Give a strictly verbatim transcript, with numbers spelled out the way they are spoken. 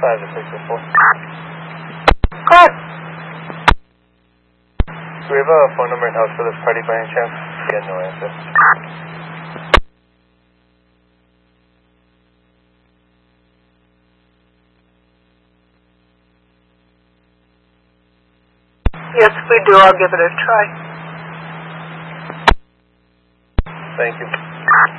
five to six oh four. Go ahead. Do we have a phone number in house for this party by any chance? Yeah, no answer. Yes, we do. I'll give it a try. Thank you.